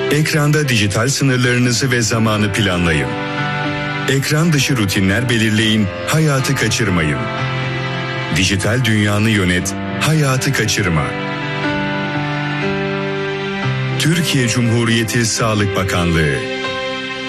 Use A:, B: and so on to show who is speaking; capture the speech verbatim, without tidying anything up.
A: Ekranda dijital sınırlarınızı ve zamanı planlayın. Ekran dışı rutinler belirleyin, hayatı kaçırmayın. Dijital dünyanı yönet, hayatı kaçırma. Türkiye Cumhuriyeti Sağlık Bakanlığı.